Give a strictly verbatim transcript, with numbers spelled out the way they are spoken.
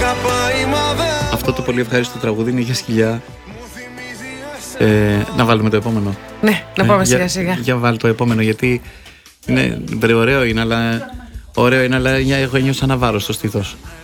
Αυτό το πολύ ευχάριστο τραγούδι είναι για σκυλιά. Ε, να βάλουμε το επόμενο. Ναι, να πάμε ε, σιγά για, σιγά. Για βάλει το επόμενο, γιατί είναι, ωραίο είναι, αλλά, ωραίο είναι, αλλά εγώ ένιωσα ένα βάρος στο στήθος.